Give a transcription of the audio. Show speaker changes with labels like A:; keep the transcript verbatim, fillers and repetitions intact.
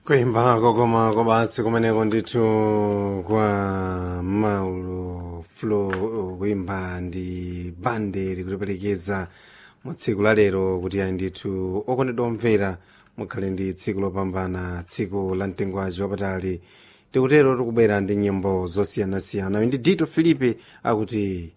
A: kuimba kokoma kobasi kumeneko ndithu kwa Maulo Flo kuimba ndi bande likuliperekeza mu tsiku la lero kuti ayi ndithu okondedwa omvera mukhale ndi tsiku lopambana, tsiku la mtengo wapatali. Tikutero tikubwera ndi nyimbo zosiyanasiyana. Ndi Dito Filipe akuti